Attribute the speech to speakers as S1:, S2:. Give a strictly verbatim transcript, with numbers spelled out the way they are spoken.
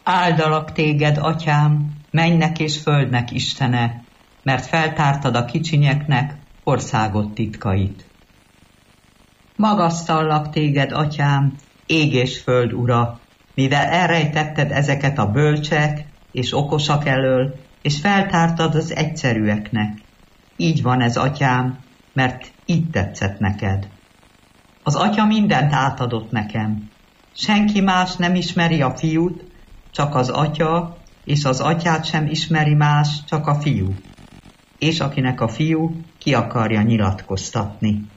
S1: Áldalak téged, atyám, mennynek és földnek Istene, mert feltártad a kicsinyeknek országot titkait. Magasztallak téged, atyám, ég és föld ura, mivel elrejtetted ezeket a bölcsek és okosak elől, és feltártad az egyszerűeknek. Így van ez, atyám, mert így tetszett neked. Az atya mindent átadott nekem. Senki más nem ismeri a fiút, csak az atya, és az atyát sem ismeri más, csak a fiú. És akinek a fiú ki akarja nyilatkoztatni.